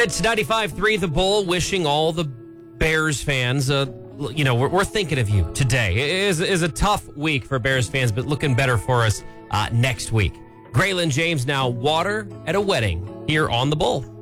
It's 95.3 The Bull, wishing all the Bears fans, we're thinking of you today. It is a tough week for Bears fans, but looking better for us next week. Graylin James now, water at a wedding here on The Bull.